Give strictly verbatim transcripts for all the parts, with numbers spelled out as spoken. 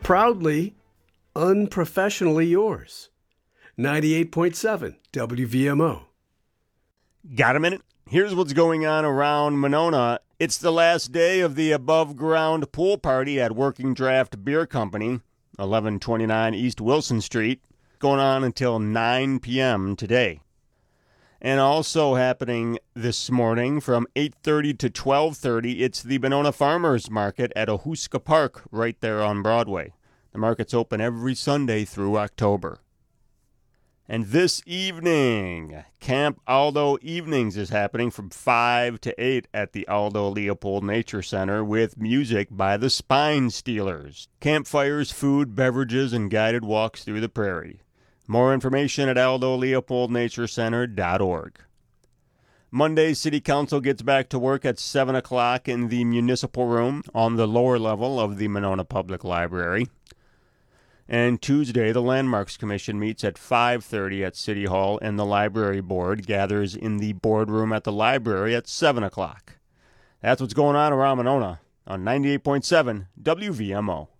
Proudly, unprofessionally yours. ninety-eight point seven W V M O. Got a minute? Here's what's going on around Monona. It's the last day of the above-ground pool party at Working Draft Beer Company, eleven twenty-nine East Wilson Street, going on until nine p.m. today. And also happening this morning from eight thirty to twelve thirty, it's the Monona Farmers Market at Ohuska Park right there on Broadway. The market's open every Sunday through October. And this evening, Camp Aldo Evenings is happening from five to eight at the Aldo Leopold Nature Center with music by the Spine Stealers. Campfires, food, beverages, and guided walks through the prairie. More information at aldo leopold nature center dot org. Monday, City Council gets back to work at seven o'clock in the Municipal Room on the lower level of the Monona Public Library. And Tuesday, the Landmarks Commission meets at five thirty at City Hall, and the Library Board gathers in the boardroom at the library at seven o'clock. That's what's going on around Monona on ninety-eight point seven W V M O.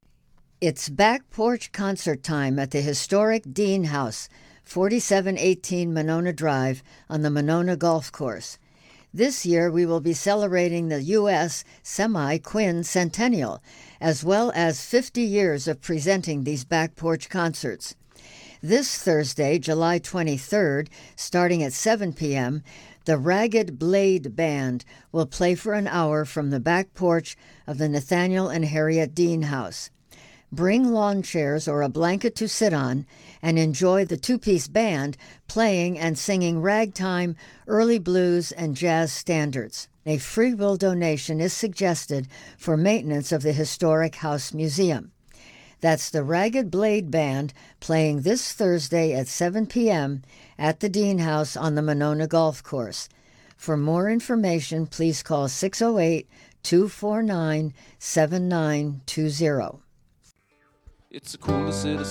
It's back porch concert time at the historic Dean House, forty-seven eighteen Monona Drive on the Monona Golf Course. This year we will be celebrating the U S Semi-Quinn Centennial, as well as fifty years of presenting these back porch concerts. This Thursday, July twenty-third, starting at seven p.m., the Ragged Blade Band will play for an hour from the back porch of the Nathaniel and Harriet Dean House. Bring lawn chairs or a blanket to sit on and enjoy the two-piece band playing and singing ragtime, early blues, and jazz standards. A free will donation is suggested for maintenance of the historic House Museum. That's the Ragged Blade Band playing this Thursday at seven p.m. at the Dean House on the Monona Golf Course. For more information, please call six oh eight, two four nine, seven nine two zero. It's the coolest city